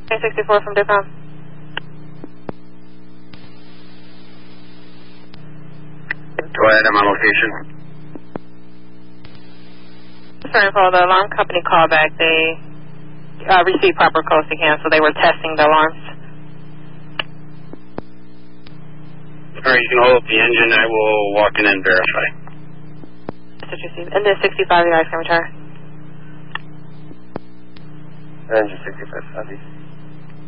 64 from Dipcom. Go ahead, I'm on location. For info, the alarm company called back. They received proper codes to cancel. They were testing the alarms. Alright, you can hold up the engine. I will walk in and verify. And then 65, you guys can return. Engine 65, copy.